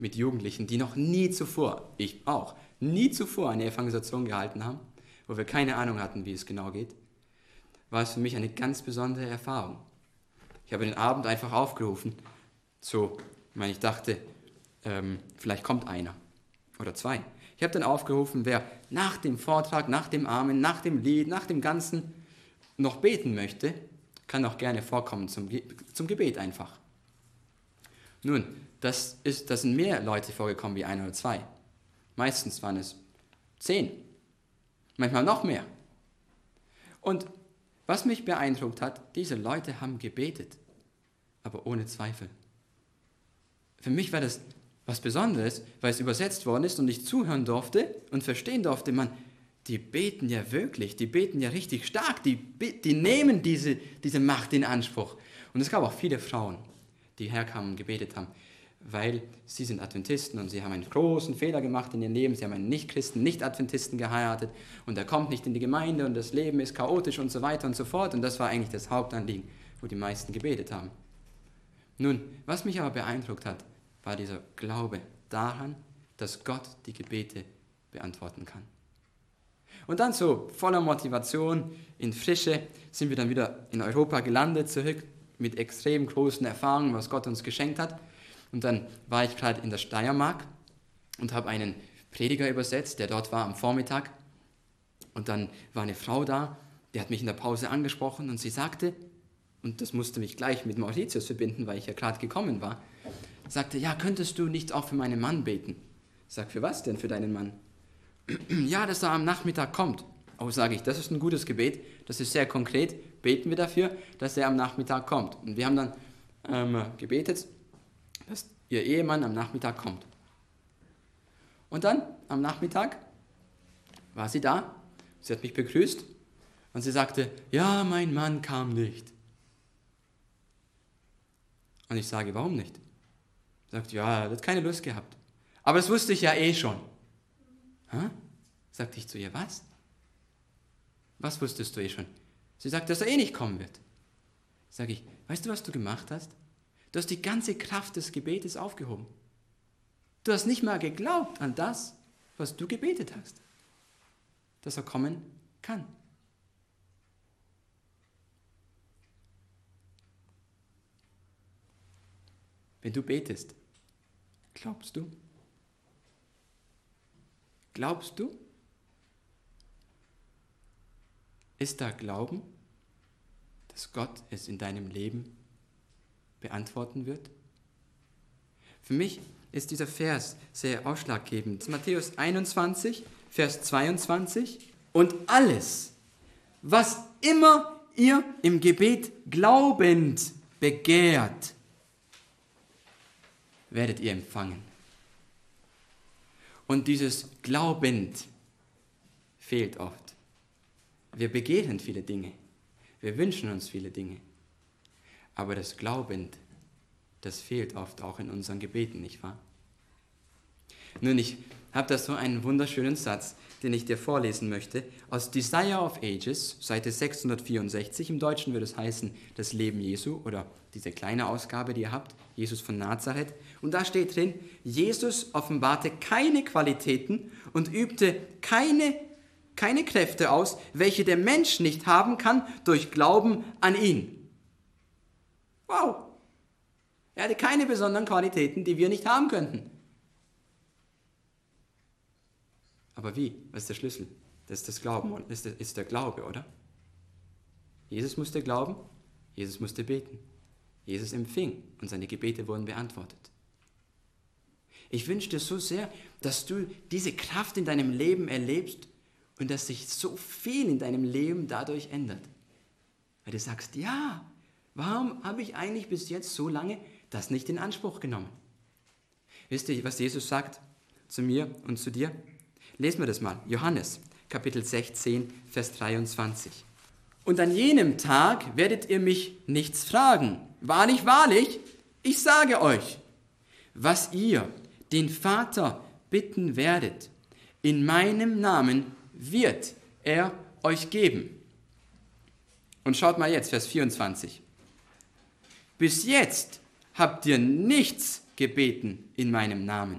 mit Jugendlichen, die noch nie zuvor, ich auch, nie zuvor eine Evangelisation gehalten haben, wo wir keine Ahnung hatten, wie es genau geht, war es für mich eine ganz besondere Erfahrung. Ich habe den Abend einfach aufgerufen, ich dachte, vielleicht kommt einer oder zwei. Ich habe dann aufgerufen, wer nach dem Vortrag, nach dem Amen, nach dem Lied, nach dem Ganzen noch beten möchte, kann auch gerne vorkommen zum Gebet einfach. Nun, das sind mehr Leute vorgekommen wie 1 oder 2. Meistens waren es 10, manchmal noch mehr. Und was mich beeindruckt hat, diese Leute haben gebetet, aber ohne Zweifel. Für mich war das was Besonderes, weil es übersetzt worden ist und ich zuhören durfte und verstehen durfte, die beten ja wirklich, die beten ja richtig stark, die nehmen diese Macht in Anspruch. Und es gab auch viele Frauen, die herkamen und gebetet haben, weil sie sind Adventisten und sie haben einen großen Fehler gemacht in ihrem Leben, sie haben einen Nicht-Christen, Nicht-Adventisten geheiratet und er kommt nicht in die Gemeinde und das Leben ist chaotisch und so weiter und so fort. Und das war eigentlich das Hauptanliegen, wo die meisten gebetet haben. Nun, was mich aber beeindruckt hat, war dieser Glaube daran, dass Gott die Gebete beantworten kann. Und dann so voller Motivation, in Frische, sind wir dann wieder in Europa gelandet, zurück mit extrem großen Erfahrungen, was Gott uns geschenkt hat. Und dann war ich gerade in der Steiermark und habe einen Prediger übersetzt, der dort war am Vormittag. Und dann war eine Frau da, die hat mich in der Pause angesprochen und sie sagte, und das musste mich gleich mit Mauritius verbinden, weil ich ja gerade gekommen war, sagte, ja, könntest du nicht auch für meinen Mann beten? Ich sage, für was denn für deinen Mann? Ja, dass er am Nachmittag kommt. Oh, sage ich, das ist ein gutes Gebet, das ist sehr konkret, beten wir dafür, dass er am Nachmittag kommt. Und wir haben dann gebetet, dass ihr Ehemann am Nachmittag kommt. Und dann, am Nachmittag, war sie da, sie hat mich begrüßt und sie sagte, ja, mein Mann kam nicht. Und ich sage, warum nicht? Sie sagt, ja, er hat keine Lust gehabt. Aber das wusste ich ja eh schon. Hä? Sagte ich zu ihr, was? Was wusstest du eh schon? Sie sagt, dass er eh nicht kommen wird. Sage ich, weißt du, was du gemacht hast? Du hast die ganze Kraft des Gebetes aufgehoben. Du hast nicht mal geglaubt an das, was du gebetet hast, dass er kommen kann. Wenn du betest, glaubst du? Glaubst du? Ist da Glauben, dass Gott es in deinem Leben beantworten wird? Für mich ist dieser Vers sehr ausschlaggebend. Matthäus 21, Vers 22. Und alles, was immer ihr im Gebet glaubend begehrt, werdet ihr empfangen. Und dieses glaubend fehlt oft. Wir begehren viele Dinge. Wir wünschen uns viele Dinge. Aber das glaubend, das fehlt oft auch in unseren Gebeten, nicht wahr? Nun, ich habe da so einen wunderschönen Satz, den ich dir vorlesen möchte, aus Desire of Ages, Seite 664. Im Deutschen würde es heißen, das Leben Jesu, oder diese kleine Ausgabe, die ihr habt, Jesus von Nazareth. Und da steht drin, Jesus offenbarte keine Qualitäten und übte keine Kräfte aus, welche der Mensch nicht haben kann durch Glauben an ihn. Wow! Er hatte keine besonderen Qualitäten, die wir nicht haben könnten. Aber wie? Was ist der Schlüssel? Das ist das Glauben, ist der Glaube, oder? Jesus musste glauben, Jesus musste beten. Jesus empfing und seine Gebete wurden beantwortet. Ich wünsche dir so sehr, dass du diese Kraft in deinem Leben erlebst und dass sich so viel in deinem Leben dadurch ändert. Weil du sagst, ja, warum habe ich eigentlich bis jetzt so lange das nicht in Anspruch genommen? Wisst ihr, was Jesus sagt zu mir und zu dir? Lesen wir das mal. Johannes, Kapitel 16, Vers 23. Und an jenem Tag werdet ihr mich nichts fragen. Wahrlich, wahrlich, ich sage euch, was ihr den Vater bitten werdet, in meinem Namen wird er euch geben. Und schaut mal jetzt, Vers 24. Bis jetzt habt ihr nichts gebeten in meinem Namen.